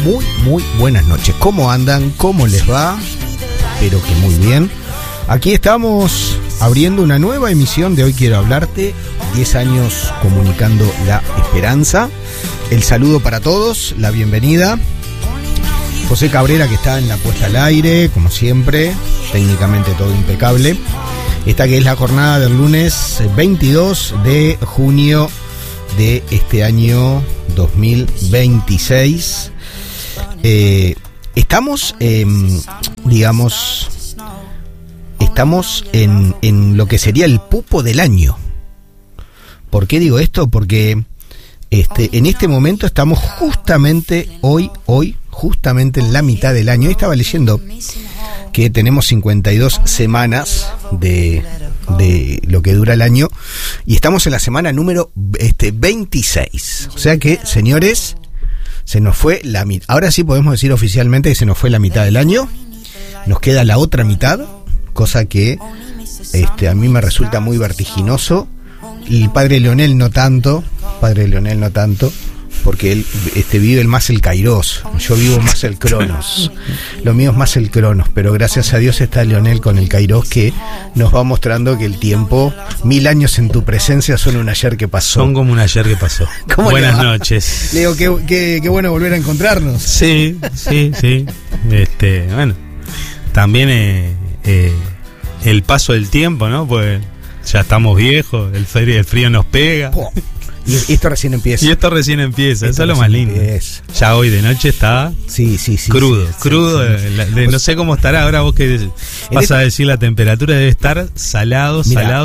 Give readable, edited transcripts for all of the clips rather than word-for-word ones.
muy buenas noches. ¿Cómo andan? ¿Cómo les va? Espero que muy bien. Aquí estamos abriendo una nueva emisión de Hoy Quiero Hablarte. 10 años comunicando la esperanza. El saludo para todos, la bienvenida. José Cabrera, que está en la puesta al aire, como siempre, técnicamente todo impecable. Esta que es la jornada del lunes 22 de junio de este año 2026. Estamos en lo que sería el pupo del año. ¿Por qué digo esto? Porque en este momento estamos justamente justamente en la mitad del año. Estaba leyendo que tenemos 52 semanas de lo que dura el año y estamos en la semana número 26. O sea que, señores, se nos fue la mitad. Ahora sí podemos decir oficialmente que se nos fue la mitad del año. Nos queda la otra mitad, cosa que a mí me resulta muy vertiginoso. Y el padre Leonel no tanto, porque él vive más el Kairos, yo vivo más el Cronos. Lo mío es más el Cronos, pero gracias a Dios está Leonel con el Kairos, que nos va mostrando que el tiempo, 1000 años en tu presencia son un ayer que pasó. Son como un ayer que pasó. Buenas noches. Leo, qué bueno volver a encontrarnos. Sí. Bueno, también el paso del tiempo, ¿no? Pues ya estamos viejos, el frío nos pega. Y esto recién empieza. Eso es lo más lindo. Ya hoy de noche está crudo. No sé cómo estará. Ahora vos que vas a decir la temperatura, debe estar salado.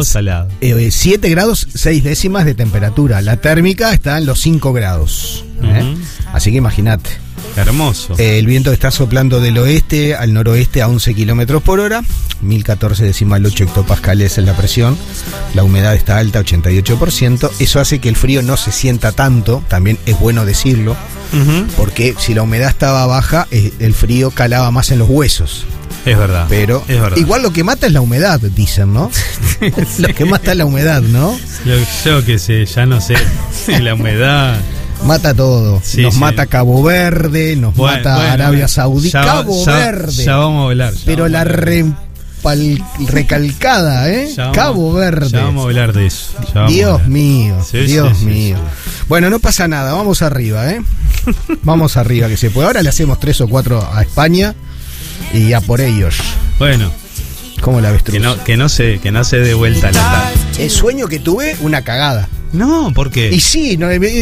7 grados 6 décimas de temperatura. La térmica está en los 5 grados. Así que imagínate. Hermoso. El viento está soplando del oeste al noroeste a 11 kilómetros por hora, 1014,8 hectopascales en la presión. La humedad está alta, 88%. Eso hace que el frío no se sienta tanto, también es bueno decirlo, porque si la humedad estaba baja, el frío calaba más en los huesos. Es verdad. Pero es verdad. Igual lo que mata es la humedad, dicen, ¿no? Lo que mata es la humedad, ¿no? Yo que sé, ya no sé. La humedad mata todo. Nos mata Cabo Verde, mata Arabia Saudita. Cabo Verde. Ya vamos a hablar. Pero la recalcada, Cabo Verde. Ya vamos a hablar de eso. Dios mío. Bueno, no pasa nada, vamos arriba, Vamos arriba, que se puede. Ahora le hacemos 3 o 4 a España y a por ellos. Bueno. ¿Cómo la ves tú? Que no se dé vuelta la tarde. El sueño que tuve, una cagada. No, ¿por qué? Y sí,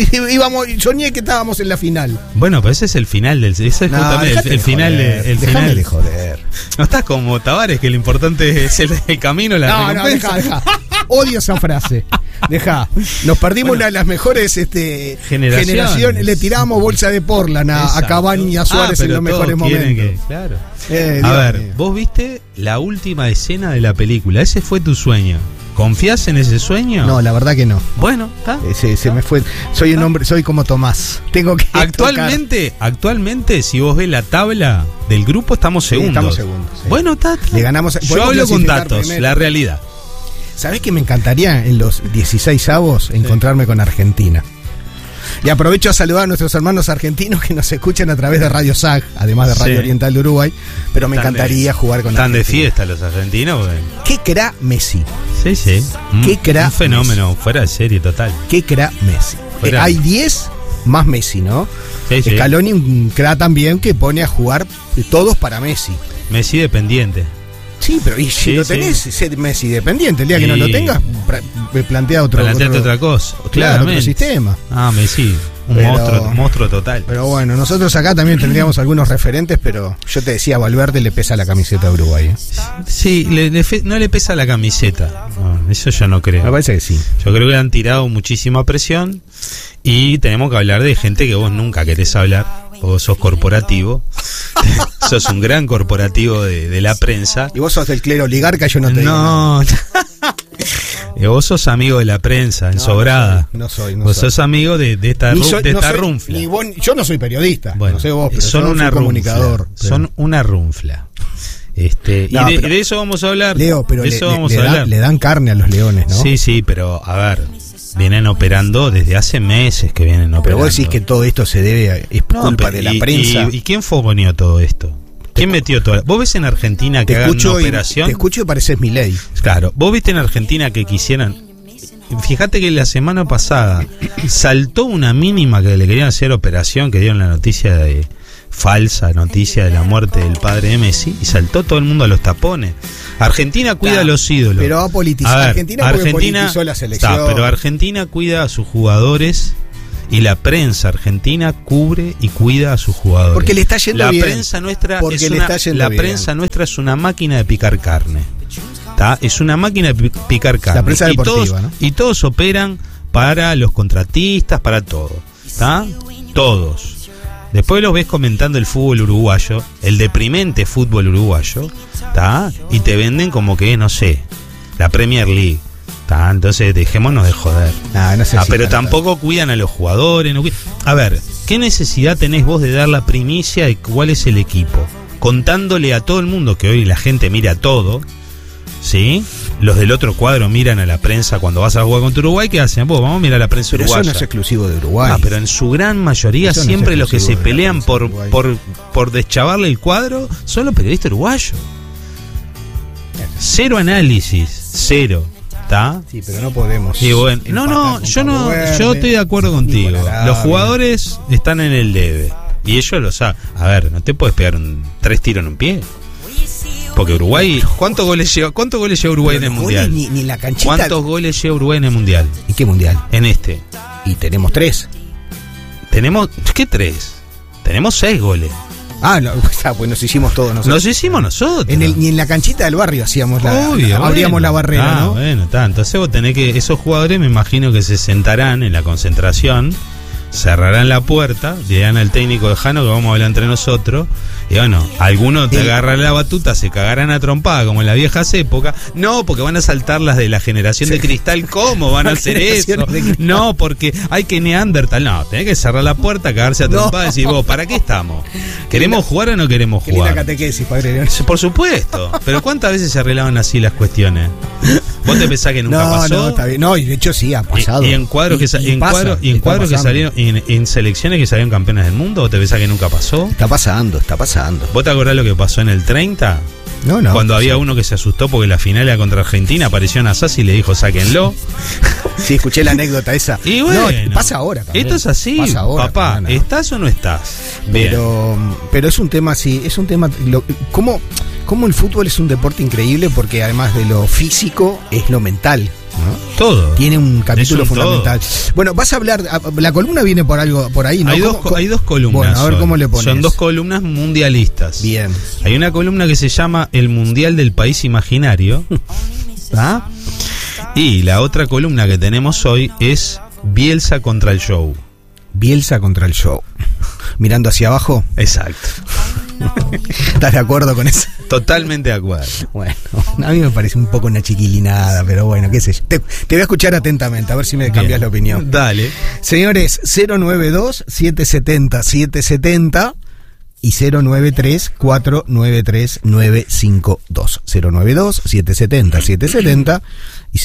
soñé que estábamos en la final. Bueno, pues ese es el final ese es justamente el final. Déjame de joder. No estás como Tavares, que lo importante es el camino, la recompensa. Deja. Odio esa frase. Deja. Nos perdimos una de las mejores generaciones. Le tiramos bolsa de Portland a Cavani y a Suárez en los mejores momentos. Claro. A ver, vos viste la última escena de la película. Ese fue tu sueño. ¿Confías en ese sueño? No, la verdad que no. Bueno, está. Se me fue. Soy un hombre, soy como Tomás. Tengo que Actualmente, si vos ves la tabla del grupo, estamos segundos. Estamos segundos. Sí. Bueno, está. Le ganamos. Yo hablo con datos, primero. La realidad. ¿Sabés que me encantaría en los 16avos encontrarme con Argentina? Y aprovecho a saludar a nuestros hermanos argentinos que nos escuchan a través de Radio SAG, además de Radio Oriental de Uruguay. Pero me encantaría jugar con Argentina. Están de fiesta los argentinos. ¿Qué crack Messi? Sí. ¿Qué crack? Un fenómeno, Messi. Fuera de serie total. ¿Qué crack Messi? Hay 10 más Messi, ¿no? Scaloni, un crack también que pone a jugar todos para Messi. Messi dependiente. Sí, pero y si lo tenés, es Messi dependiente. El día que no lo tengas, plantea otra cosa. Claro, otro sistema. Messi, monstruo total. Pero bueno, nosotros acá también tendríamos algunos referentes, pero yo te decía, Valverde le pesa la camiseta de Uruguay. Sí, no le pesa la camiseta. No, eso yo no creo. Me parece que sí. Yo creo que le han tirado muchísima presión y tenemos que hablar de gente que vos nunca querés hablar. Vos sos corporativo, sos un gran corporativo de la prensa. Y vos sos del clero oligarca, yo no te digo. No. Vos sos amigo de la prensa, ensobrada. No soy. Vos sos amigo de esta runfla. Yo no soy periodista, bueno, no sé vos, pero son una comunicador. Son una runfla. Y de eso vamos a hablar. Leo, pero le dan carne a los leones, ¿no? Sí, pero a ver. vienen operando desde hace meses que vienen operando. Pero vos decís que todo esto se debe, es culpa de la prensa. ¿Y quién fogoneó todo esto? ¿Quién metió todo? ¿Vos ves en Argentina que hagan una operación? Te escucho y pareces Milei. Claro, vos viste en Argentina que quisieran. Fíjate que la semana pasada saltó una mínima que le querían hacer operación, que dieron la noticia de falsa noticia de la muerte del padre de Messi, y saltó todo el mundo a los tapones. Argentina cuida a los ídolos. Pero ha politizado. Argentina politizó la selección. Pero Argentina cuida a sus jugadores. Y la prensa argentina cubre y cuida a sus jugadores. Porque le está yendo bien. La prensa nuestra es una máquina de picar carne. ¿Tá? Es una máquina de picar carne. La prensa deportiva, ¿no? Y todos operan para los contratistas, para todo. ¿Tá? Todos. Después los ves comentando el fútbol uruguayo, el deprimente fútbol uruguayo, ¿tá? Y te venden como que, no sé, la Premier League. Entonces dejémonos de joder. Pero tampoco cuidan a los jugadores. A ver, ¿qué necesidad tenés vos de dar la primicia de cuál es el equipo? Contándole a todo el mundo, que hoy la gente mira todo, ¿sí? Los del otro cuadro miran a la prensa cuando vas a jugar contra Uruguay. ¿Qué hacen? Vos, vamos a mirar a la prensa uruguaya. Eso no es exclusivo de Uruguay. Pero en su gran mayoría eso siempre los que se pelean por deschavarle el cuadro son los periodistas uruguayos. Cero análisis, cero. ¿Está? Sí, pero no podemos. Y bueno, yo estoy de acuerdo contigo. Los jugadores están en el debe y ellos lo saben. A ver, no te puedes pegar 3 tiros en un pie. Porque Uruguay, ¿cuántos goles lleva Uruguay en el mundial? Ni la canchita. ¿Cuántos goles lleva Uruguay en el mundial? ¿Y qué mundial? En este. Y tenemos 3. ¿Qué 3? Tenemos 6 goles. Pues nos hicimos todos nosotros. Nos hicimos nosotros. Ni en la canchita del barrio hacíamos abríamos la barrera, ¿no? Bueno, entonces vos tenés que, esos jugadores me imagino que se sentarán en la concentración, cerrarán la puerta, dirán al técnico de Jano que vamos a hablar entre nosotros, y bueno, algunos te agarran la batuta, se cagarán a trompada como en las viejas épocas. No, porque van a saltar las de la generación de cristal. ¿Cómo van a hacer eso? No, porque hay que Neandertal. No, tenés que cerrar la puerta, cagarse a trompada y decir, vos, ¿para qué estamos? ¿Queremos jugar o no queremos jugar? Qué catequesis, padre. Por supuesto, pero ¿cuántas veces se arreglaban así las cuestiones? ¿Vos te pensás que nunca pasó? No, está bien. No, y de hecho sí, ha pasado. Y en cuadros que salieron, en selecciones que salieron campeonas del mundo, ¿vos te pensás que nunca pasó? Está pasando. ¿Vos te acordás lo que pasó en el 30? No. Cuando había uno que se asustó porque la final era contra Argentina, apareció Nasaz y le dijo, sáquenlo. Sí, escuché la anécdota esa. Y bueno, pasa ahora también. Esto es así, pasa ahora, papá. No. ¿Estás o no estás? Pero es un tema así, es un tema... ¿Cómo el fútbol es un deporte increíble? Porque además de lo físico, es lo mental, ¿no? Todo. Tiene un capítulo fundamental. Todo. Bueno, vas a hablar, la columna viene por algo por ahí, ¿no? Hay dos columnas. Bueno, a ver cómo le pones. Son 2 columnas mundialistas. Bien. Hay una columna que se llama El Mundial del País Imaginario. ¿Ah? Y la otra columna que tenemos hoy es Bielsa contra el show. Bielsa contra el show. Mirando hacia abajo. Exacto. ¿Estás de acuerdo con eso? Totalmente de acuerdo. Bueno, a mí me parece un poco una chiquilinada, pero bueno, qué sé yo. Te voy a escuchar atentamente, a ver si me cambias la opinión. Dale. Señores, 092-770-770 y 093-493-952. 092-770-770 y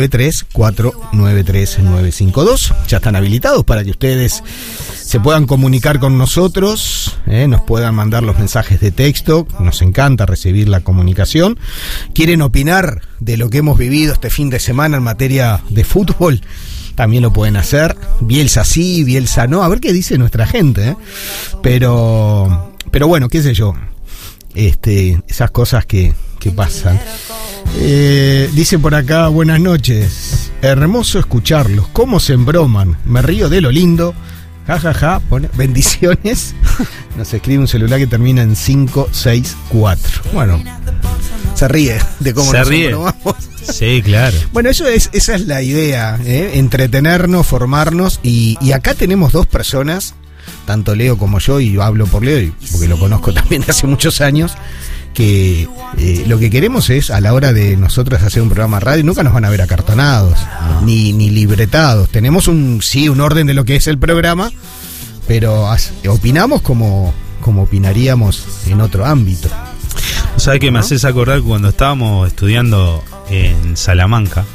093-493-952. Ya están habilitados para que ustedes se puedan comunicar con nosotros, nos puedan mandar los mensajes de texto. Nos encanta recibir la comunicación. ¿Quieren opinar de lo que hemos vivido este fin de semana en materia de fútbol? También lo pueden hacer. Bielsa sí, Bielsa no. A ver qué dice nuestra gente, Pero bueno, qué sé yo. Esas cosas que pasan. Dice por acá, buenas noches. Hermoso escucharlos. ¿Cómo se embroman? Me río de lo lindo. Ja, pone bendiciones. Nos escribe un celular que termina en 564. Bueno, se ríe de cómo nos embromamos. Sí, claro. Bueno, esa es la idea, entretenernos, formarnos. Y acá tenemos 2 personas, tanto Leo como yo, y hablo por Leo porque lo conozco también de hace muchos años, que lo que queremos es, a la hora de nosotros hacer un programa de radio, nunca nos van a ver acartonados, ni libretados. Tenemos un orden de lo que es el programa, pero opinamos como opinaríamos en otro ámbito. ¿Sabes qué me haces acordar cuando estábamos estudiando en Salamanca?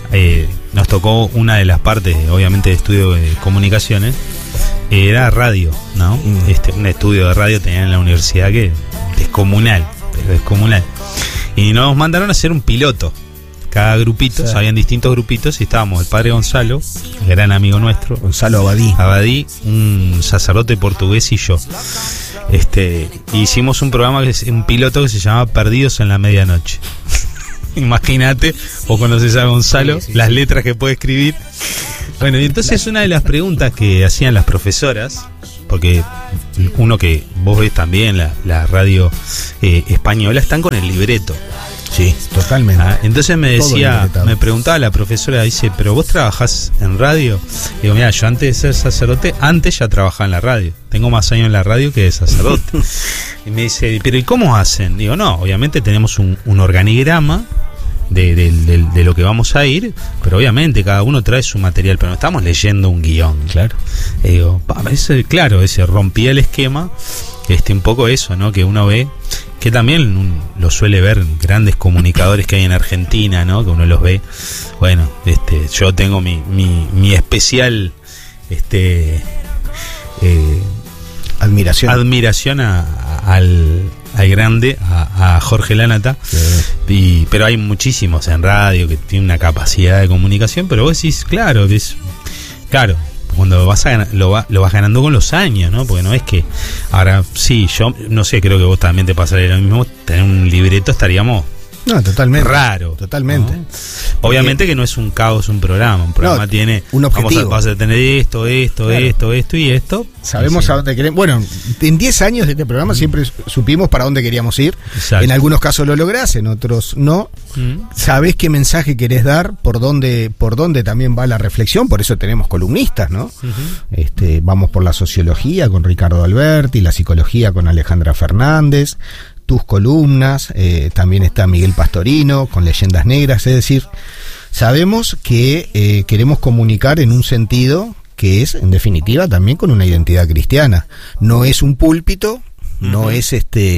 nos tocó una de las partes, obviamente, de estudio de comunicaciones, era radio, ¿no? Un estudio de radio tenía en la universidad que descomunal, pero descomunal. Y nos mandaron a hacer un piloto. Cada grupito, sí. Habían distintos grupitos y estábamos el padre Gonzalo, gran amigo nuestro, Gonzalo Abadí, un sacerdote portugués y yo. Hicimos un programa, un piloto que se llamaba Perdidos en la Medianoche. Imagínate, vos conocés a Gonzalo, sí, las letras que puede escribir. Bueno, y entonces una de las preguntas que hacían las profesoras, porque uno que vos ves también, la radio española, están con el libreto. Sí, totalmente. Entonces me decía, me preguntaba la profesora, dice, ¿pero vos trabajás en radio? Digo, mira, yo antes de ser sacerdote, antes ya trabajaba en la radio. Tengo más años en la radio que de sacerdote. Y me dice, ¿pero y cómo hacen? Digo, no, obviamente tenemos un organigrama de lo que vamos a ir, pero obviamente cada uno trae su material, pero no estamos leyendo un guión. Claro. Y digo, ese rompía el esquema, un poco eso, ¿no? Que uno ve, que también lo suele ver grandes comunicadores que hay en Argentina, ¿no? Que uno los ve. Bueno, yo tengo mi especial admiración al grande, a Jorge Lanata. Sí. Pero hay muchísimos en radio que tienen una capacidad de comunicación, pero vos decís, claro, cuando lo vas ganando con los años, ¿no? Porque no es que ahora, sí, yo no sé, creo que vos también te pasaría lo mismo, tener un libreto estaríamos... No, totalmente. Raro. Totalmente. ¿No? Obviamente que no es un caos un programa tiene un objetivo. Vas a tener esto y esto. Sabemos a dónde queremos. Bueno, en 10 años de este programa siempre supimos para dónde queríamos ir. Exacto. En algunos casos lo lográs, en otros no. Sabés qué mensaje querés dar, por dónde también va la reflexión, por eso tenemos columnistas, ¿no? Vamos por la sociología con Ricardo Alberti, la psicología con Alejandra Fernández, tus columnas, también está Miguel Pastorino con Leyendas Negras, es decir, sabemos que queremos comunicar en un sentido que es, en definitiva, también con una identidad cristiana. No es un púlpito, no es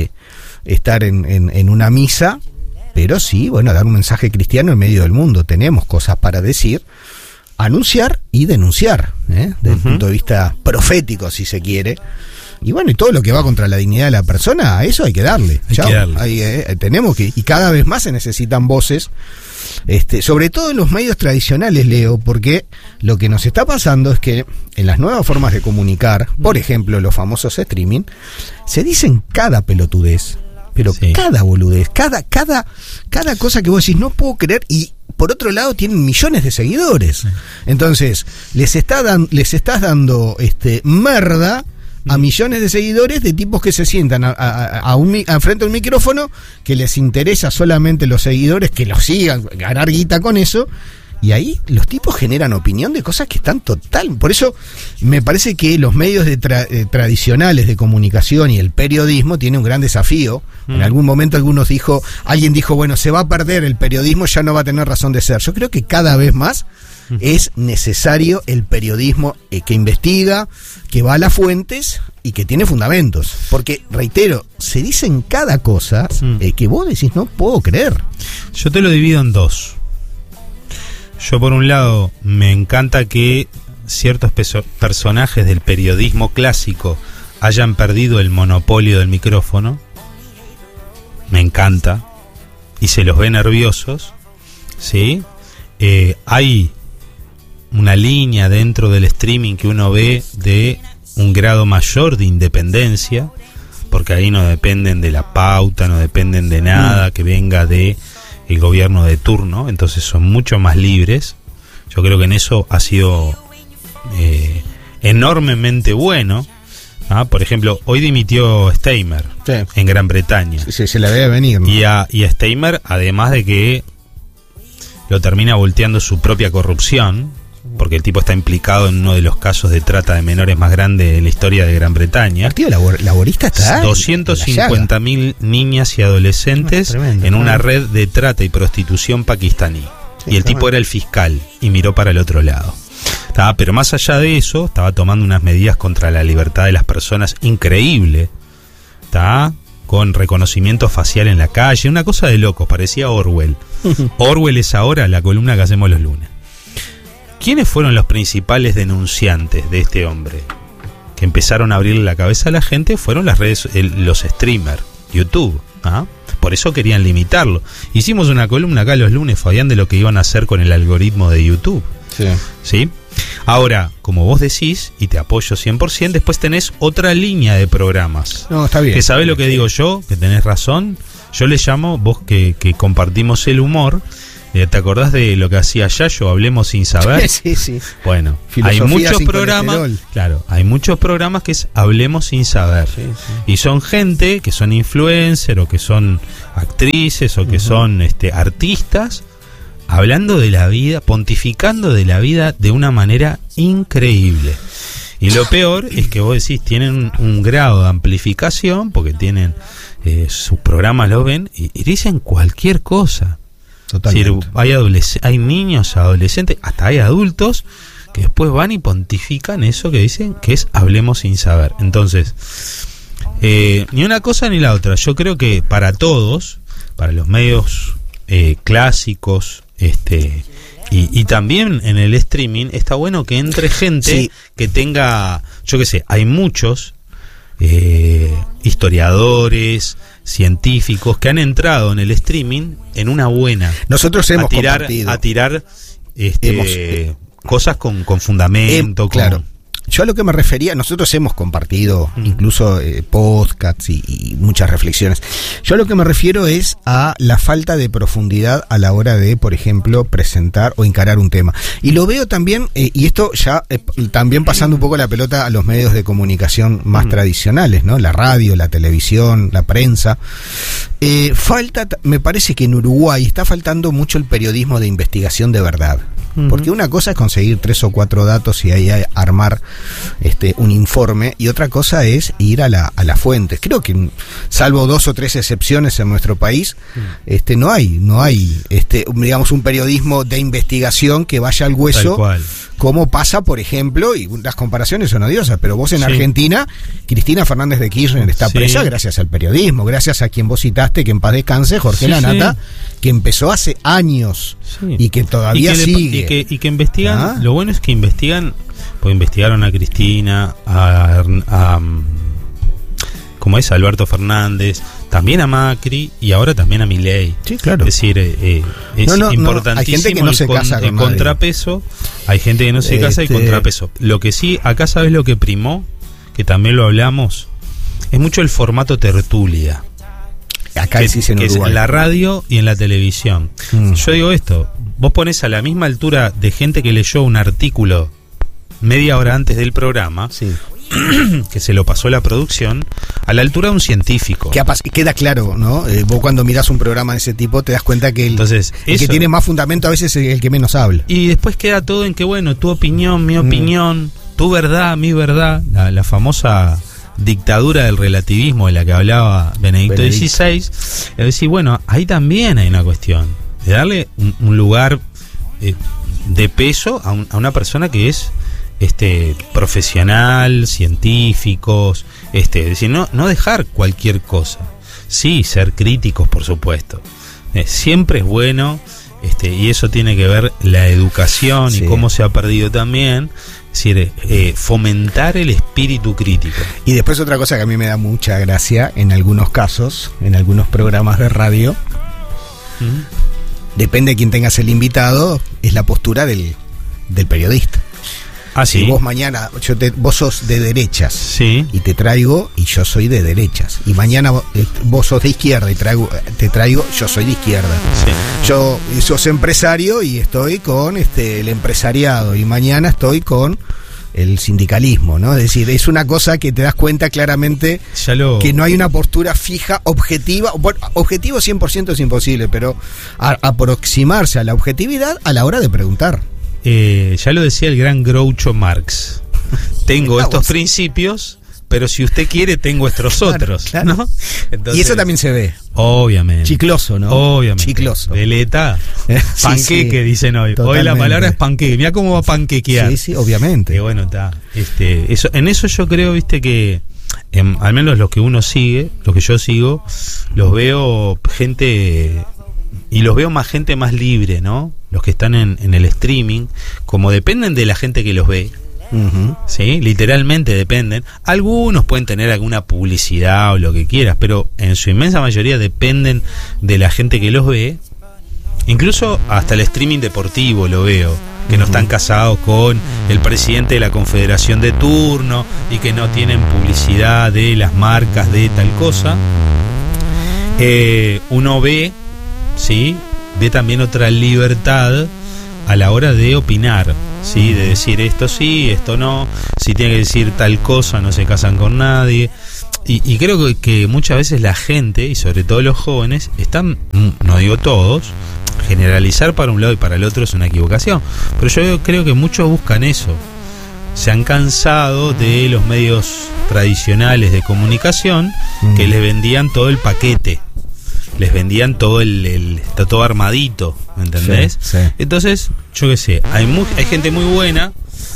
estar en una misa, pero sí, bueno, dar un mensaje cristiano en medio del mundo. Tenemos cosas para decir, anunciar y denunciar, desde el punto de vista profético, si se quiere. Y bueno, y todo lo que va contra la dignidad de la persona, a eso hay que darle. Tenemos que, y cada vez más se necesitan voces, sobre todo en los medios tradicionales, Leo, porque lo que nos está pasando es que en las nuevas formas de comunicar, por ejemplo, los famosos streaming, se dicen cada pelotudez, pero sí, cada boludez, cada cosa que vos decís, no puedo creer, y por otro lado tienen millones de seguidores. Entonces, les estás dando merda a millones de seguidores de tipos que se sientan frente a un micrófono, que les interesa solamente los seguidores, que los sigan, ganar guita con eso, y ahí los tipos generan opinión de cosas que están total. Por eso me parece que los medios tradicionales de comunicación y el periodismo tienen un gran desafío. En algún momento alguien dijo, bueno, se va a perder el periodismo, ya no va a tener razón de ser. Yo creo que cada vez más es necesario el periodismo que investiga, que va a las fuentes y que tiene fundamentos. Porque, reitero, se dicen cada cosa que vos decís, no puedo creer. Yo te lo divido en dos. Yo, por un lado, me encanta que ciertos personajes del periodismo clásico hayan perdido el monopolio del micrófono. Me encanta. Y se los ve nerviosos, ¿sí? Hay una línea dentro del streaming que uno ve de un grado mayor de independencia, porque ahí no dependen de la pauta, no dependen de nada que venga de el gobierno de turno, entonces son mucho más libres. Yo creo que en eso ha sido enormemente bueno. Por ejemplo, hoy dimitió Steimer en Gran Bretaña. Sí, se le debe venir, ¿no? Y a Steimer, además de que lo termina volteando su propia corrupción, porque el tipo está implicado en uno de los casos de trata de menores más grandes en la historia de Gran Bretaña. El tío laborista está 250.000 niñas y adolescentes en una red de trata y prostitución pakistaní. Sí, y el tipo era el fiscal y miró para el otro lado. Pero más allá de eso, estaba tomando unas medidas contra la libertad de las personas increíble. con reconocimiento facial en la calle, una cosa de locos, parecía Orwell. Orwell es ahora la columna que hacemos los lunes. ¿Quiénes fueron los principales denunciantes de este hombre? Que empezaron a abrirle la cabeza a la gente fueron las redes, los streamers, YouTube. Por eso querían limitarlo. Hicimos una columna acá los lunes, Fabián, de lo que iban a hacer con el algoritmo de YouTube. ¿Sí? Ahora, como vos decís, y te apoyo 100%, después tenés otra línea de programas. No, está bien. Que sabés lo que digo yo, que tenés razón. Yo le llamo, vos que compartimos el humor, ¿te acordás de lo que hacía Yayo? Hablemos sin saber. Sí. Bueno, Filosofía hay muchos sin programas. colesterol. Claro, hay muchos programas que es Hablemos sin saber. Sí. Y son gente que son influencers o que son actrices o que son artistas, hablando de la vida, pontificando de la vida de una manera increíble. Y lo peor es que vos decís, tienen un grado de amplificación, porque tienen sus programas, lo ven, y dicen cualquier cosa. Totalmente. Es decir, hay niños, adolescentes, hasta hay adultos que después van y pontifican eso que dicen que es Hablemos sin saber. Entonces, ni una cosa ni la otra. Yo creo que para todos, para los medios clásicos, y también en el streaming, está bueno que entre gente que tenga, yo qué sé, hay muchos historiadores, científicos que han entrado en el streaming en una buena. Nosotros hemos a tirar cosas con fundamento. Claro. Yo a lo que me refería, nosotros hemos compartido incluso podcasts y muchas reflexiones. Yo a lo que me refiero es a la falta de profundidad a la hora de, por ejemplo, presentar o encarar un tema. Y lo veo también, y esto ya también pasando un poco la pelota a los medios de comunicación más tradicionales, ¿no? La radio, la televisión, la prensa. Me parece que en Uruguay está faltando mucho el periodismo de investigación de verdad. Porque una cosa es conseguir 3 o 4 datos y ahí armar un informe, y otra cosa es ir a la fuente. Creo que salvo 2 o 3 excepciones en nuestro país, no hay digamos un periodismo de investigación que vaya al hueso, como pasa, por ejemplo, y las comparaciones son odiosas, pero vos en Argentina, Cristina Fernández de Kirchner está presa gracias al periodismo, gracias a quien vos citaste, que en paz descanse, Jorge Lanata, que empezó hace años y que todavía sigue. Y que investigan, lo bueno es que investigan, pues investigaron a Cristina, como es Alberto Fernández, también a Macri y ahora también a Milei. Sí, claro. Es decir, es importantísimo. Hay gente que no se casa con contrapeso. Hay gente que no se casa y contrapeso. Lo que sí, acá sabes lo que primó, que también lo hablamos, es mucho el formato tertulia. Acá decís en Uruguay. Es en la radio y en la televisión. Yo digo esto, vos pones a la misma altura de gente que leyó un artículo media hora antes del programa, que se lo pasó la producción, a la altura de un científico. Queda claro, ¿no? Vos cuando mirás un programa de ese tipo te das cuenta que el que tiene más fundamento a veces es el que menos habla. Y después queda todo en que, bueno, tu opinión, mi opinión, tu verdad, mi verdad, la famosa dictadura del relativismo de la que hablaba Benedicto XVI. Es decir, bueno, ahí también hay una cuestión de darle un lugar de peso a una persona que es profesional, científicos, es decir, no dejar cualquier cosa. Sí, ser críticos, por supuesto. Siempre es bueno, y eso tiene que ver la educación y cómo se ha perdido también. Es decir, fomentar el espíritu crítico. Y después otra cosa que a mí me da mucha gracia, en algunos casos, en algunos programas de radio, depende de quién tengas el invitado, es la postura del periodista. Si vos mañana, vos sos de derechas y te traigo, y yo soy de derechas, y mañana vos sos de izquierda y te traigo, yo soy de izquierda. Yo sos empresario y estoy con el empresariado, y mañana estoy con el sindicalismo, ¿no? Es decir, es una cosa que te das cuenta claramente que no hay una postura fija, objetiva. Bueno, objetivo 100% es imposible, pero aproximarse a la objetividad a la hora de preguntar. Ya lo decía el gran Groucho Marx. Tengo estos principios, pero si usted quiere, tengo estos otros. Claro. ¿No? Entonces, y eso también se ve. Obviamente. Chicloso, ¿no? Obviamente. Chicloso. Veleta. Panqueque, dicen hoy. Totalmente. Hoy la palabra es panqueque. Mira cómo va a panquequear. Sí, obviamente. Y bueno, está. En eso yo creo, viste, que al menos los que uno sigue, los que yo sigo, los veo gente, y los veo más gente más libre, ¿no? Los que están en el streaming, como dependen de la gente que los ve, ¿sí? Literalmente dependen. Algunos pueden tener alguna publicidad o lo que quieras, pero en su inmensa mayoría dependen de la gente que los ve. Incluso hasta el streaming deportivo lo veo, que no están casados con el presidente de la confederación de turno y que no tienen publicidad de las marcas de tal cosa. Uno ve, ¿sí? Ve también otra libertad a la hora de opinar, ¿sí? De decir esto sí, esto no, si tiene que decir tal cosa, no se casan con nadie. Y creo que muchas veces la gente, y sobre todo los jóvenes, están, no digo todos, generalizar para un lado y para el otro es una equivocación, pero yo creo que muchos buscan eso. Se han cansado de los medios tradicionales de comunicación que les vendían todo el paquete, les vendían todo está todo armadito, ¿me entendés? Sí. Entonces, yo qué sé, hay gente muy buena,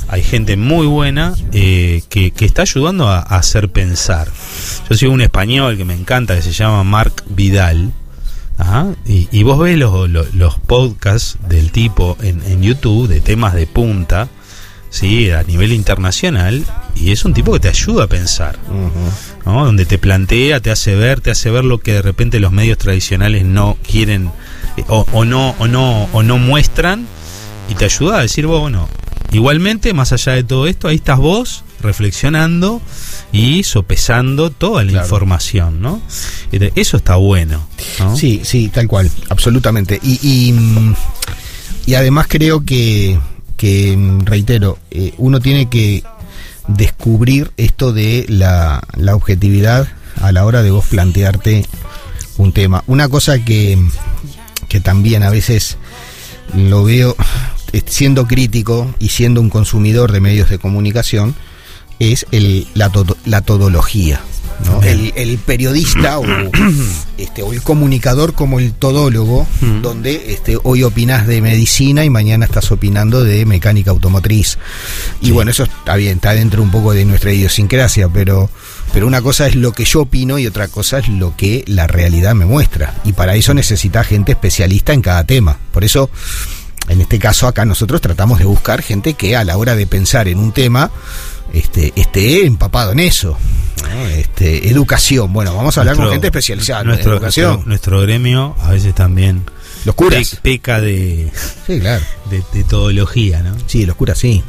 que está ayudando a hacer pensar. Yo sigo un español que me encanta, que se llama Marc Vidal. Ajá, y vos ves los podcasts del tipo en YouTube de temas de punta, ¿sí? A nivel internacional, y es un tipo que te ayuda a pensar, ¿no? Donde te plantea, te hace ver lo que de repente los medios tradicionales no quieren o no muestran, y te ayuda a decir, bueno, igualmente, más allá de todo esto, ahí estás vos reflexionando y sopesando toda la información, ¿no? Eso está bueno, ¿no? Sí, tal cual, absolutamente. Y además creo que reitero, uno tiene que descubrir esto de la objetividad a la hora de vos plantearte un tema. Una cosa que también a veces lo veo, siendo crítico y siendo un consumidor de medios de comunicación, es la todología, ¿no? El periodista o el comunicador como el todólogo, donde hoy opinás de medicina y mañana estás opinando de mecánica automotriz. Y bueno, eso está bien, está dentro un poco de nuestra idiosincrasia, pero una cosa es lo que yo opino y otra cosa es lo que la realidad me muestra. Y para eso necesita gente especialista en cada tema. Por eso, en este caso acá nosotros tratamos de buscar gente que a la hora de pensar en un tema esté empapado en eso, ¿no? Educación, bueno, vamos a hablar con gente especializada en educación. Nuestro gremio a veces también los curas peca de claro, de todología, ¿no? Sí, los curas sí.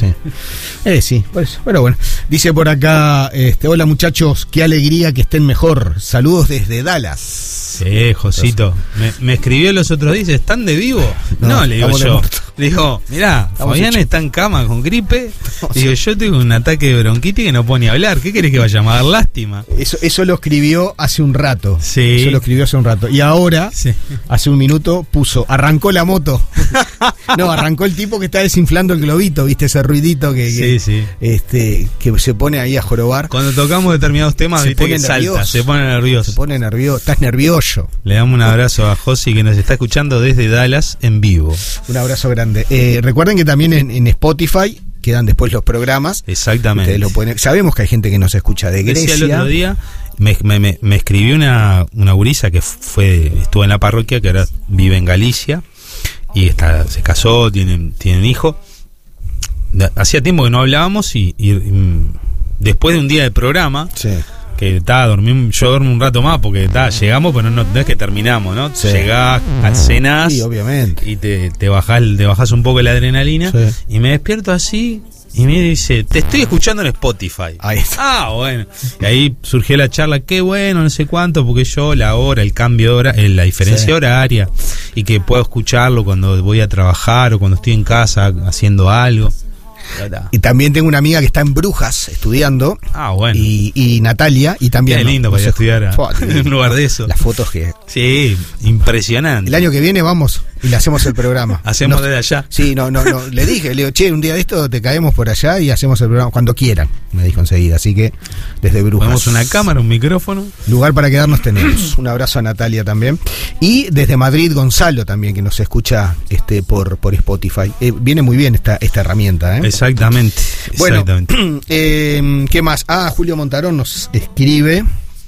Sí, por eso. Pero bueno, dice por acá, hola muchachos, qué alegría que estén mejor. Saludos desde Dallas. Josito, me escribió los otros días, ¿están de vivo? No, le digo yo. Le digo, mirá, Fabián está en cama con gripe. Digo, yo tengo un ataque de bronquitis que no puedo ni hablar. ¿Qué querés que vaya a dar lástima? Eso lo escribió hace un rato. Sí. Eso lo escribió hace un rato. Y ahora, hace un minuto, arrancó la moto. No, arrancó el tipo que está desinflando el globito, ¿viste? Ese ruidito que se pone ahí a jorobar. Cuando tocamos determinados temas, viste que salta, se pone nervioso. Estás nervioso. Le damos un abrazo a Josi, que nos está escuchando desde Dallas en vivo. Un abrazo grande. Recuerden que también en Spotify quedan después los programas. Exactamente. Sabemos que hay gente que nos escucha de Grecia. El otro día me escribió una gurisa que estuvo en la parroquia, que ahora vive en Galicia, y se casó, tiene un hijo. Hacía tiempo que no hablábamos y después de un día de programa, que yo duermo un rato más porque llegamos, pero no es que terminamos, ¿no? Llegás, cenás, obviamente, y te bajás un poco la adrenalina, y me despierto así y me dice, te estoy escuchando en Spotify. Ahí está. Bueno, y ahí surgió la charla, qué bueno, no sé cuánto, porque yo la hora, el cambio de hora, la diferencia horaria, y que puedo escucharlo cuando voy a trabajar o cuando estoy en casa haciendo algo. Y también tengo una amiga que está en Brujas estudiando. Bueno. Y Natalia, y también. Qué lindo para ir a estudiar en un lugar de eso. Las fotos que. Sí, impresionante. El año que viene vamos y le hacemos el programa. Hacemos desde allá. Sí, no. Le digo, che, un día de esto te caemos por allá y hacemos el programa cuando quieran, me dijo enseguida. Así que desde Brujas. Tenemos una cámara, un micrófono. Lugar para quedarnos tenemos. Un abrazo a Natalia también. Y desde Madrid, Gonzalo también, que nos escucha por Spotify. Viene muy bien esta herramienta, ¿eh? Exactamente. Bueno, ¿qué más? Julio Montarón nos escribe.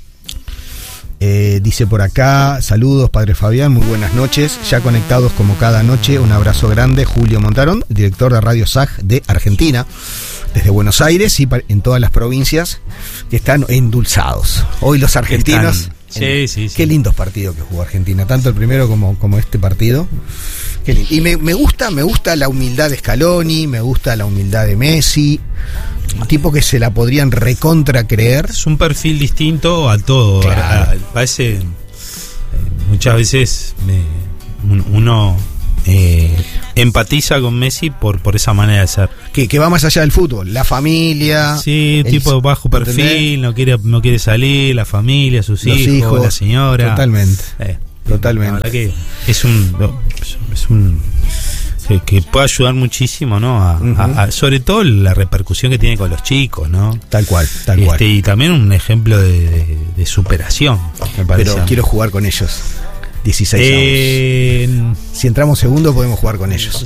Dice por acá: saludos, padre Fabián, muy buenas noches. Ya conectados como cada noche. Un abrazo grande, Julio Montarón, director de Radio SAG de Argentina, desde Buenos Aires y en todas las provincias que están endulzados. Hoy los argentinos. Sí. Qué lindos partidos que jugó Argentina, tanto el primero como este partido. Qué lindo. Y me gusta la humildad de Scaloni, me gusta la humildad de Messi. Un tipo que se la podrían recontra creer. Es un perfil distinto a todo. Claro. Parece muchas veces uno empatiza con Messi por esa manera de ser. Que va más allá del fútbol, la familia. Sí, un tipo de bajo perfil, no quiere salir, la familia, sus hijos, la señora. Totalmente. Totalmente. La verdad que es un que puede ayudar muchísimo, ¿no? Sobre todo la repercusión que tiene con los chicos, ¿no? Tal cual. Y también un ejemplo de superación, me parece. Pero quiero jugar con ellos. 16 años. Si entramos segundo podemos jugar con ellos.